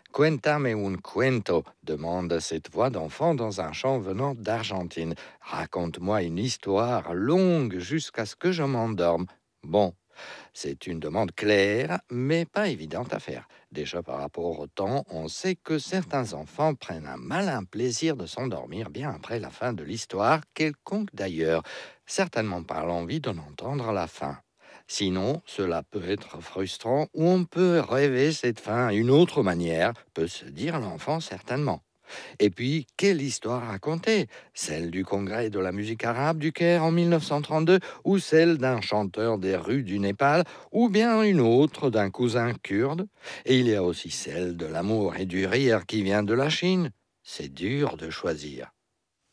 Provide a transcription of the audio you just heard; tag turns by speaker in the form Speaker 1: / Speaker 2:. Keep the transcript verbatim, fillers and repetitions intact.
Speaker 1: Cuéntame un cuento, demande cette voix d'enfant dans un chant venant d'Argentine. Raconte-moi une histoire longue jusqu'à ce que je m'endorme. Bon, c'est une demande claire, mais pas évidente à faire. Déjà par rapport au temps, on sait que certains enfants prennent un malin plaisir de s'endormir bien après la fin de l'histoire, quelconque d'ailleurs, certainement par l'envie d'en entendre la fin. Sinon, cela peut être frustrant ou on peut rêver cette fin à une autre manière, peut se dire l'enfant certainement. Et puis, quelle histoire raconter? Celle du congrès de la musique arabe du Caire en mille neuf cent trente-deux, ou celle d'un chanteur des rues du Népal, ou bien une autre d'un cousin kurde? Et il y a aussi celle de l'amour et du rire qui vient de la Chine. C'est dur de choisir.